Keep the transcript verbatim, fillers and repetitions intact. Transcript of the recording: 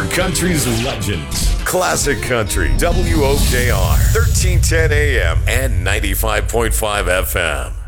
country's legends. Classic Country, W O K R, thirteen ten A M and ninety-five point five F M.